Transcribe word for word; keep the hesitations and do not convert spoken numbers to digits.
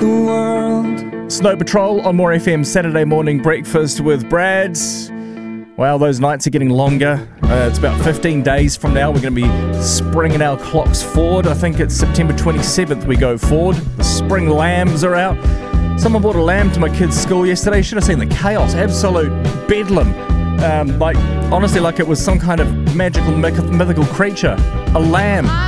the world. Snow Patrol on More F M Saturday morning breakfast with Brad. Well, those nights are getting longer. Uh, it's about fifteen days from now. We're going to be springing our clocks forward. I think it's September twenty-seventh we go forward. The spring lambs are out. Someone brought a lamb to my kids' school yesterday. Should have seen the chaos. Absolute bedlam. Um, like, honestly, like it was some kind of magical, myth- mythical creature. A lamb.